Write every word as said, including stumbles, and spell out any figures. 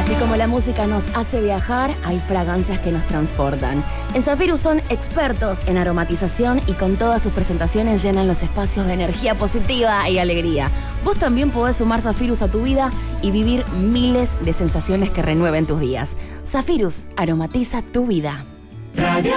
Así como la música nos hace viajar, hay fragancias que nos transportan. En Zafirus son expertos en aromatización y con todas sus presentaciones llenan los espacios de energía positiva y alegría. Vos también podés sumar Zafirus a tu vida y vivir miles de sensaciones que renueven tus días. Zafirus, aromatiza tu vida. Radio